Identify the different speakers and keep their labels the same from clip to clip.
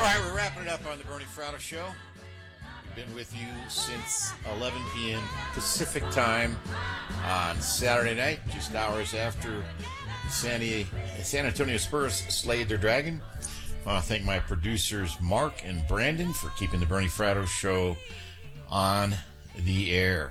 Speaker 1: right, we're wrapping it up on the Bernie Fratto Show. Been with you since 11 p.m. Pacific time on Saturday night, just hours after the San Antonio Spurs slayed their dragon. I want to thank my producers Mark and Brandon for keeping the Bernie Fratto Show on the air.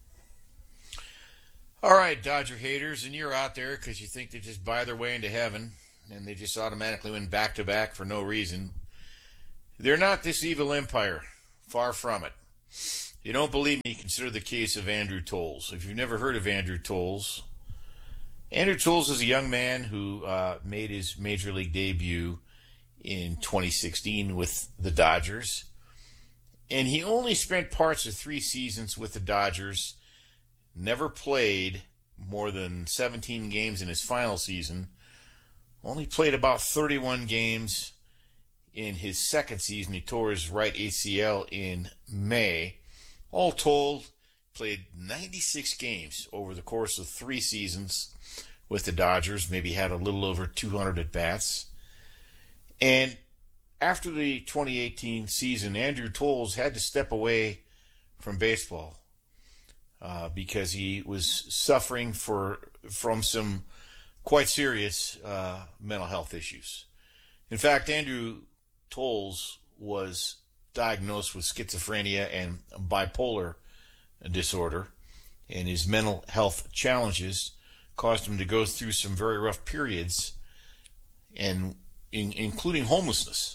Speaker 1: All right, Dodger haters, and you're out there because you think they just buy their way into heaven and they just automatically win back-to-back for no reason. They're not this evil empire. Far from it. If you don't believe me, consider the case of Andrew Toles. If you've never heard of Andrew Toles is a young man who made his major league debut in 2016 with the Dodgers. And he only spent parts of 3 seasons with the Dodgers, never played more than 17 games in his final season, only played about 31 games in his second season. He tore his right ACL in May. All told, played 96 games over the course of 3 seasons with the Dodgers, maybe had a little over 200 at-bats. And after the 2018 season, Andrew Toles had to step away from baseball because he was suffering from some quite serious mental health issues. In fact, Andrew Toles was diagnosed with schizophrenia and bipolar disorder, and his mental health challenges caused him to go through some very rough periods, and including homelessness.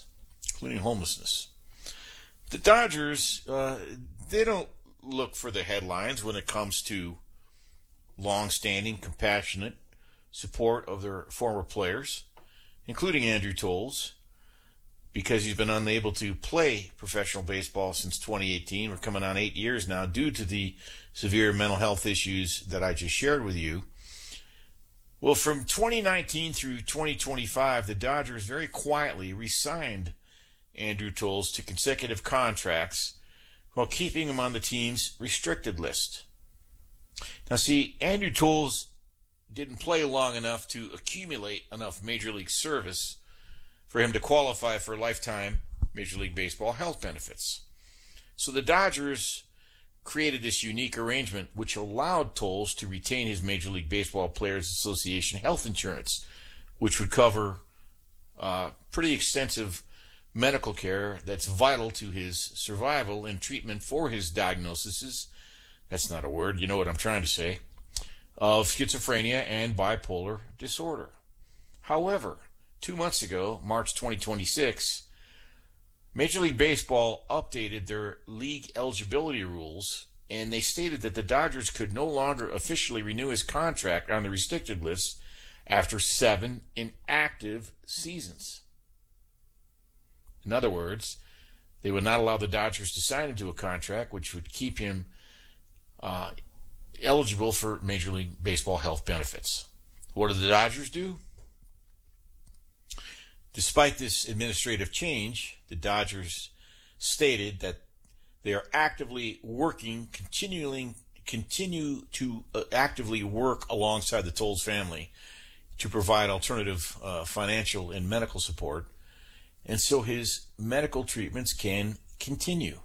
Speaker 1: The Dodgers, they don't look for the headlines when it comes to long-standing, compassionate support of their former players, including Andrew Toles, because he's been unable to play professional baseball since 2018. We're coming on 8 years now due to the severe mental health issues that I just shared with you. Well, from 2019 through 2025, the Dodgers very quietly re-signed Andrew Toles to consecutive contracts while keeping him on the team's restricted list. Now, see, Andrew Toles didn't play long enough to accumulate enough Major League service for him to qualify for lifetime Major League Baseball health benefits. So the Dodgers created this unique arrangement which allowed Toles to retain his Major League Baseball Players Association health insurance, which would cover pretty extensive medical care that's vital to his survival and treatment for his diagnoses. That's not a word, you know what I'm trying to say, of schizophrenia and bipolar disorder. However, 2 months ago, March 2026, Major League Baseball updated their league eligibility rules, and they stated that the Dodgers could no longer officially renew his contract on the restricted list after 7 inactive seasons. In other words, they would not allow the Dodgers to sign him to a contract which would keep him eligible for Major League Baseball health benefits. What did the Dodgers do? Despite this administrative change, the Dodgers stated that they are actively working, continue to actively work alongside the Toles family to provide alternative financial and medical support, and so his medical treatments can continue.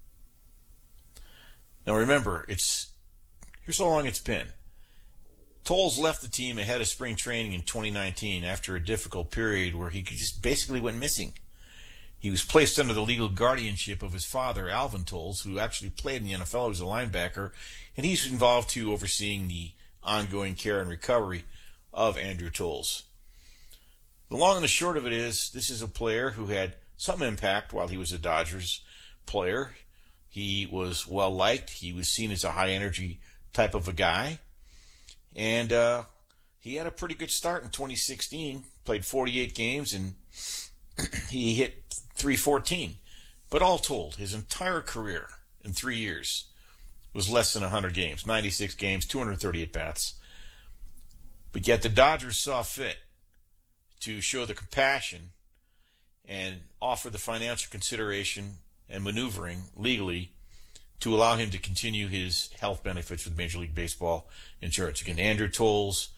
Speaker 1: Now remember, here's how long it's been. Toles left the team ahead of spring training in 2019 after a difficult period where he just basically went missing. He was placed under the legal guardianship of his father, Alvin Toles, who actually played in the NFL. He was a linebacker, and he's involved too overseeing the ongoing care and recovery of Andrew Toles. The long and the short of it is, this is a player who had some impact while he was a Dodgers player. He was well liked. He was seen as a high energy type of a guy. And he had a pretty good start in 2016, played 48 games, and he hit .314. But all told, his entire career in 3 years was less than 100 games, 96 games, 230 at-bats. But yet the Dodgers saw fit to show the compassion and offer the financial consideration and maneuvering legally to allow him to continue his health benefits with Major League Baseball insurance. Again, Andrew Toles,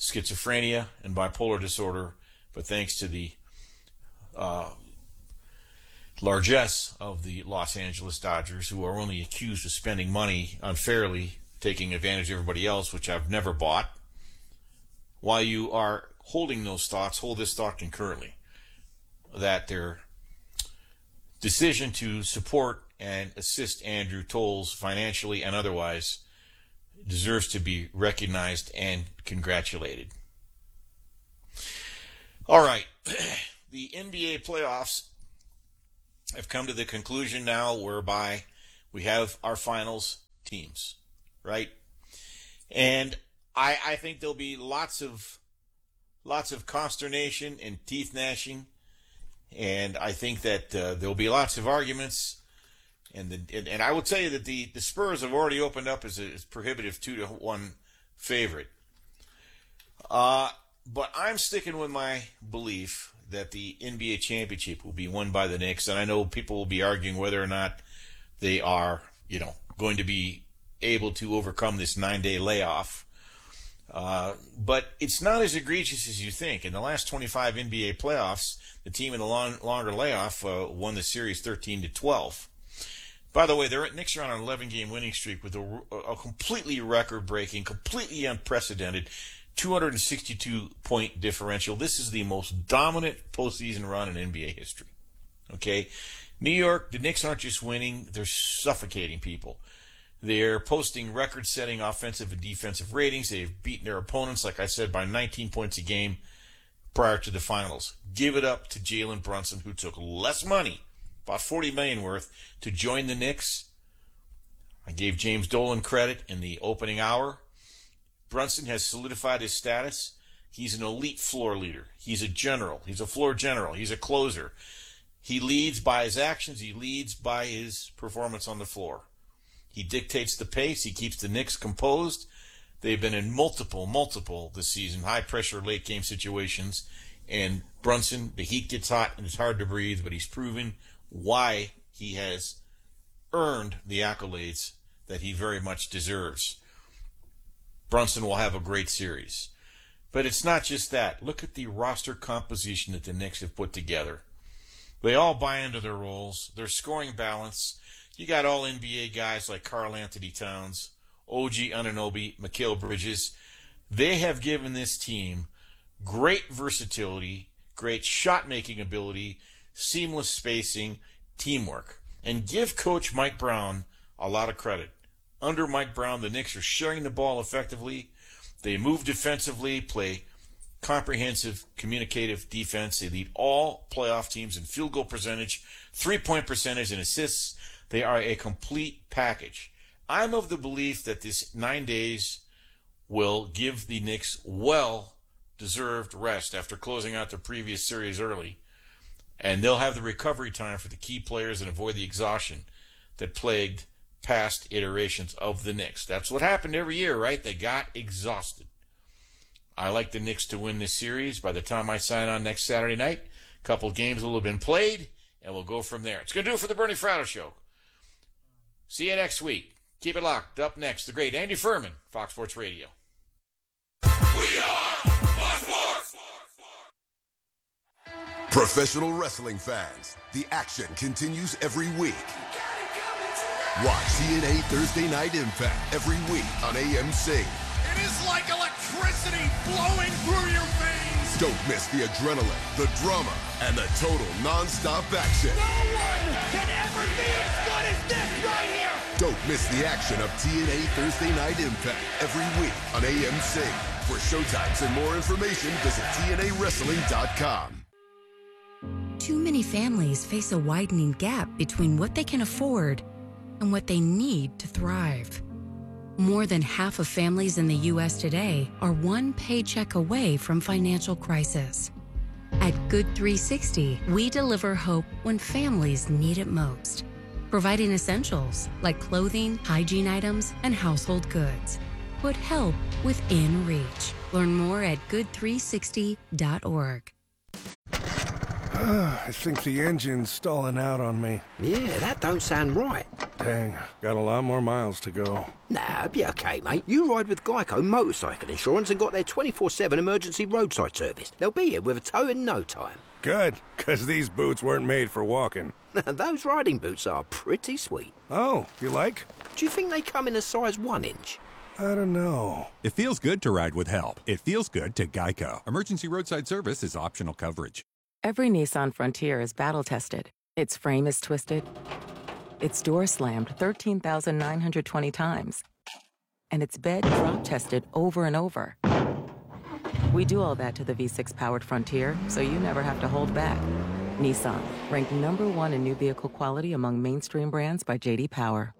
Speaker 1: schizophrenia and bipolar disorder, but thanks to the largesse of the Los Angeles Dodgers, who are only accused of spending money unfairly, taking advantage of everybody else, which I've never bought. While you are holding those thoughts, hold this thought concurrently, that their decision to support and assist Andrew Toles financially and otherwise deserves to be recognized and congratulated. All right, the NBA playoffs have come to the conclusion now whereby we have our finals teams, right? And I think there'll be lots of consternation and teeth gnashing, and I think that there'll be lots of arguments. And I will tell you that the Spurs have already opened up as a prohibitive 2-1 favorite. But I'm sticking with my belief that the NBA championship will be won by the Knicks, and I know people will be arguing whether or not they are, going to be able to overcome this 9-day layoff. But it's not as egregious as you think. In the last 25 NBA playoffs, the team in the longer layoff won the series 13-12. By the way, the Knicks are on an 11-game winning streak with a completely record-breaking, completely unprecedented 262-point differential. This is the most dominant postseason run in NBA history. Okay? New York, the Knicks aren't just winning, they're suffocating people. They're posting record-setting offensive and defensive ratings. They've beaten their opponents, like I said, by 19 points a game prior to the finals. Give it up to Jalen Brunson, who took less money, about $40 million worth, to join the Knicks. I gave James Dolan credit in the opening hour. Brunson has solidified his status. He's an elite floor leader. He's a general. He's a floor general. He's a closer. He leads by his actions. He leads by his performance on the floor. He dictates the pace. He keeps the Knicks composed. They've been in multiple this season, high-pressure late-game situations. And Brunson, the heat gets hot and it's hard to breathe, but he's proven why he has earned the accolades that he very much deserves. Brunson will have a great series. But it's not just that. Look at the roster composition that the Knicks have put together. They all buy into their roles. Their scoring balance. You got all NBA guys like Karl Anthony Towns, OG Anunoby, Mikal Bridges. They have given this team great versatility, great shot-making ability, seamless spacing, teamwork. And give Coach Mike Brown a lot of credit. Under Mike Brown, the Knicks are sharing the ball effectively. They move defensively, play comprehensive, communicative defense. They lead all playoff teams in field goal percentage, three-point percentage, and assists. They are a complete package. I'm of the belief that this 9 days will give the Knicks well-deserved rest after closing out the previous series early. And they'll have the recovery time for the key players and avoid the exhaustion that plagued past iterations of the Knicks. That's what happened every year, right? They got exhausted. I like the Knicks to win this series. By the time I sign on next Saturday night, a couple games will have been played, and we'll go from there. It's going to do it for the Bernie Fratto Show. See you next week. Keep it locked. Up next, the great Andy Furman, Fox Sports Radio.
Speaker 2: We are Fox Sports. Professional wrestling fans, the action continues every week. Watch TNA Thursday Night Impact every week on AMC.
Speaker 3: It is like electricity flowing through your veins.
Speaker 2: Don't miss the adrenaline, the drama, and the total non-stop action.
Speaker 3: No one can ever be as good as this right here.
Speaker 2: Don't miss the action of TNA Thursday Night Impact every week on AMC. For showtimes and more information, visit TNAWrestling.com.
Speaker 4: Too many families face a widening gap between what they can afford and what they need to thrive. More than half of families in the U.S. today are one paycheck away from financial crisis. At Good 360, we deliver hope when families need it most, providing essentials like clothing, hygiene items, and household goods. Put help within reach. Learn more at good360.org.
Speaker 5: I think the engine's stalling out on me.
Speaker 6: Yeah, that don't sound right.
Speaker 5: Dang, got a lot more miles to go.
Speaker 6: Nah, be okay, mate. You ride with Geico Motorcycle Insurance and got their 24/7 emergency roadside service. They'll be here with a tow in no time.
Speaker 5: Good, because these boots weren't made for walking.
Speaker 6: Those riding boots are pretty sweet.
Speaker 5: Oh, you like?
Speaker 6: Do you think they come in a size 1 inch?
Speaker 5: I don't know.
Speaker 7: It feels good to ride with help. It feels good to Geico. Emergency roadside service is optional coverage.
Speaker 8: Every Nissan Frontier is battle-tested. Its frame is twisted. Its door slammed 13,920 times. And its bed drop-tested over and over. We do all that to the V6-powered Frontier, so you never have to hold back. Nissan, ranked #1 in new vehicle quality among mainstream brands by J.D. Power.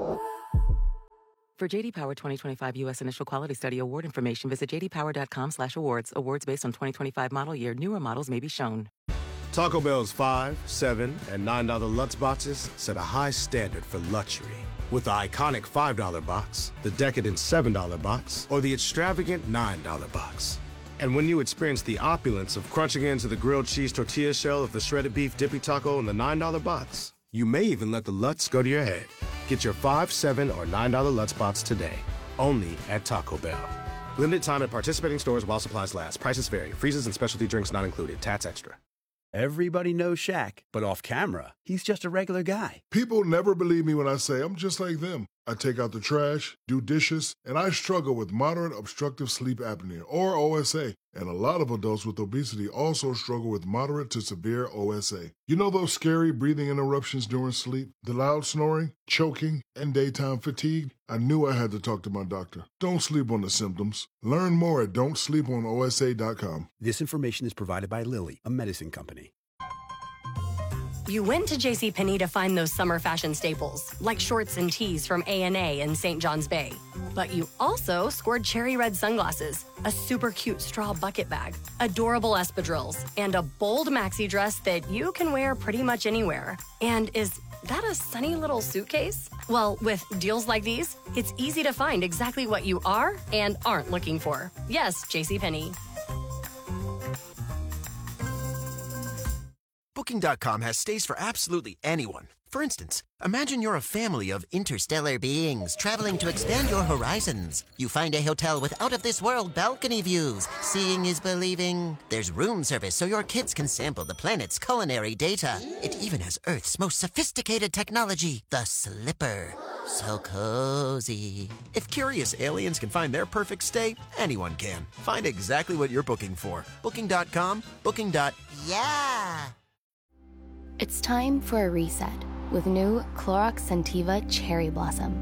Speaker 8: For J.D. Power 2025 U.S. Initial Quality Study Award information, visit jdpower.com/awards. Awards based on 2025 model year. Newer models may be shown.
Speaker 9: Taco Bell's $5, $7, and $9 Lutz boxes set a high standard for luxury. With the iconic $5 box, the decadent $7 box, or the extravagant $9 box. And when you experience the opulence of crunching into the grilled cheese tortilla shell of the shredded beef dippy taco in the $9 box, you may even let the Lutz go to your head. Get your $5, $7, or $9 Lutz box today, only at Taco Bell. Limited time at participating stores while supplies last. Prices vary. Freezes and specialty drinks not included. Tats extra.
Speaker 10: Everybody knows Shaq, but off camera, he's just a regular guy.
Speaker 11: People never believe me when I say I'm just like them. I take out the trash, do dishes, and I struggle with moderate obstructive sleep apnea, or OSA. And a lot of adults with obesity also struggle with moderate to severe OSA. You know those scary breathing interruptions during sleep? The loud snoring, choking, and daytime fatigue? I knew I had to talk to my doctor. Don't sleep on the symptoms. Learn more at don'tsleeponosa.com.
Speaker 10: This information is provided by Lilly, a medicine company.
Speaker 12: You went to JCPenney to find those summer fashion staples, like shorts and tees from A&A and St. John's Bay. But you also scored cherry red sunglasses, a super cute straw bucket bag, adorable espadrilles, and a bold maxi dress that you can wear pretty much anywhere. And is that a sunny little suitcase? Well, with deals like these, it's easy to find exactly what you are and aren't looking for. Yes, JCPenney.
Speaker 13: Booking.com has stays for absolutely anyone. For instance, imagine you're a family of interstellar beings traveling to expand your horizons. You find a hotel with out-of-this-world balcony views. Seeing is believing. There's room service so your kids can sample the planet's culinary data. It even has Earth's most sophisticated technology, the Slipper. So cozy. If curious aliens can find their perfect stay, anyone can. Find exactly what you're booking for. Booking.com, booking.yeah.
Speaker 14: It's time for a reset with new Clorox Scentiva Cherry Blossom.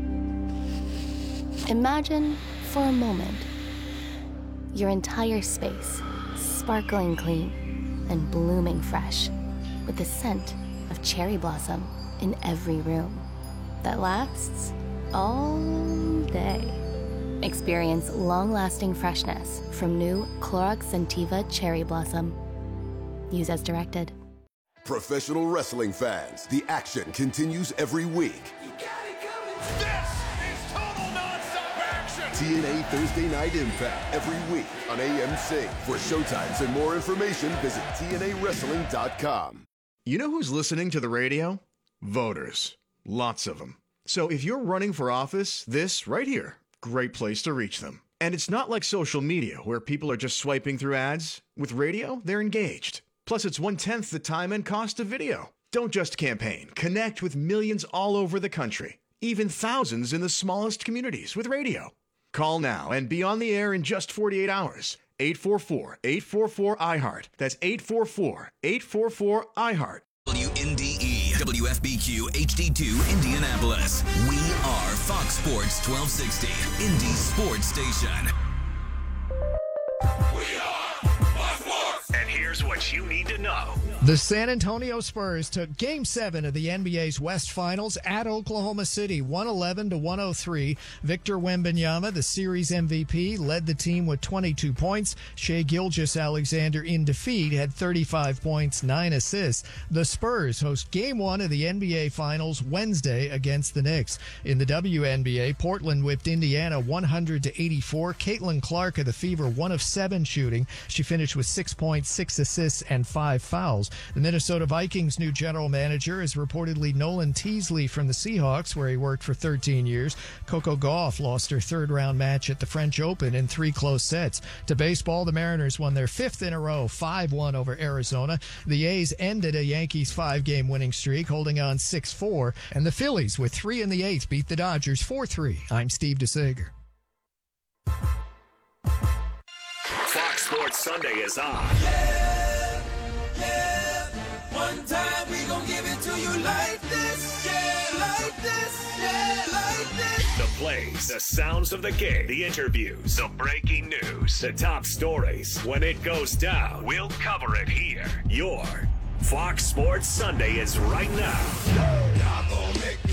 Speaker 14: Imagine, for a moment, your entire space sparkling clean and blooming fresh with the scent of cherry blossom in every room that lasts all day. Experience long-lasting freshness from new Clorox Scentiva Cherry Blossom. Use as directed.
Speaker 2: Professional wrestling fans, the action continues every week.
Speaker 3: This is total nonstop action!
Speaker 2: TNA Thursday Night Impact every week on AMC. For showtimes and more information, visit TNAWrestling.com.
Speaker 15: You know who's listening to the radio? Voters. Lots of them. So if you're running for office, this right here, great place to reach them. And it's not like social media where people are just swiping through ads. With radio, they're engaged. Plus, it's 1/10 the time and cost of video. Don't just campaign. Connect with millions all over the country, even thousands in the smallest communities with radio. Call now and be on the air in just 48 hours. 844-844-iHeart. That's 844-844-iHeart.
Speaker 16: WNDE, WFBQ HD2 Indianapolis. We are Fox Sports 1260, Indy Sports Station.
Speaker 17: And here's what you need to know.
Speaker 18: The San Antonio Spurs took Game 7 of the NBA's West Finals at Oklahoma City, 111-103. Victor Wembanyama, the series MVP, led the team with 22 points. Shai Gilgeous-Alexander, in defeat, had 35 points, 9 assists. The Spurs host Game 1 of the NBA Finals Wednesday against the Knicks. In the WNBA, Portland whipped Indiana 100-84. Caitlin Clark of the Fever, 1 of 7 shooting. She finished with 6 points, 6 assists, and 5 fouls. The Minnesota Vikings' new general manager is reportedly Nolan Teasley from the Seahawks, where he worked for 13 years. Coco Gauff lost her third-round match at the French Open in 3 close sets. To baseball, the Mariners won their 5th in a row, 5-1 over Arizona. The A's ended a Yankees 5-game winning streak, holding on 6-4. And the Phillies, with 3 in the 8th, beat the Dodgers 4-3. I'm Steve DeSager.
Speaker 17: Fox Sports Sunday is on.
Speaker 3: Yeah, yeah. One time we gon' give it to you like this. Yeah, like this. Yeah, like this.
Speaker 17: The plays, the sounds of the game, the interviews, the breaking news, the top stories. When it goes down, we'll cover it here. Your Fox Sports Sunday is right now.
Speaker 3: Y'all gon' make